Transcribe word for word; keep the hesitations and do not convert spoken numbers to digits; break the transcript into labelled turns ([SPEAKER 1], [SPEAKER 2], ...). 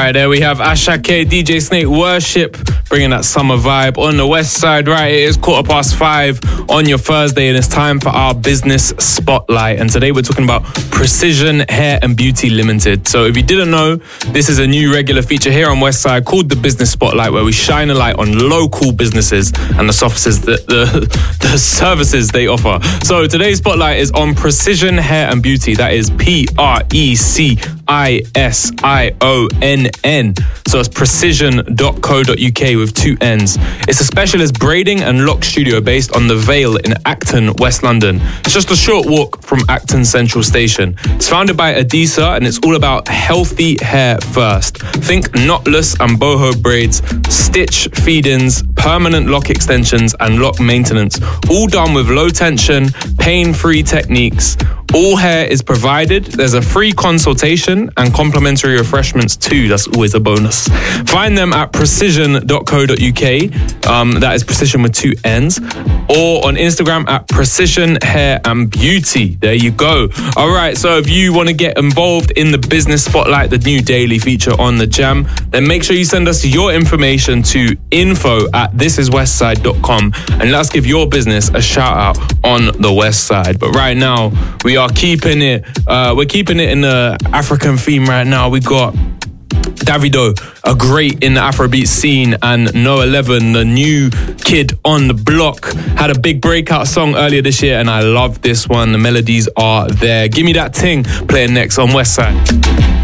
[SPEAKER 1] Alright, there we have Asha K, D J Snake Worship, bringing that summer vibe on the west side. Right, it is quarter past five on your Thursday, and it's time for our business spotlight. And today we're talking about Precision Hair and Beauty Limited. So if you didn't know, this is a new regular feature here on Westside called the Business Spotlight, where we shine a light on local businesses and the services that the, the services they offer. So today's spotlight is on Precision Hair and Beauty. That is P R E C I S I O N N. So it's precision dot co dot U K with two N's. It's a specialist braiding and lock studio based on the Vale in Acton, West London. It's just a short walk from Acton Central Station. It's founded by Adisa, and it's all about healthy hair first. Think knotless and boho braids, stitch feed-ins, permanent lock extensions and lock maintenance, all done with low tension, pain-free techniques. All hair is provided. There's a free consultation and complimentary refreshments too. That's always a bonus. Find them at precision dot co dot U K. Um, that is precision with two N's. Or on Instagram at Precision Hair and Beauty. There you go. All right, so if you want to get involved in the Business Spotlight, the new daily feature on the Jam, then make sure you send us your information to info at this is westside dot com and let's give your business a shout out on the West Side. But right now, we are keeping it, uh, we're keeping it in the African theme right now. We got Davido, a great in the Afrobeat scene, and Noah Eleven, the new kid on the block, had a big breakout song earlier this year, and I love this one. The melodies are there. Give me that ting, playing next on Westside.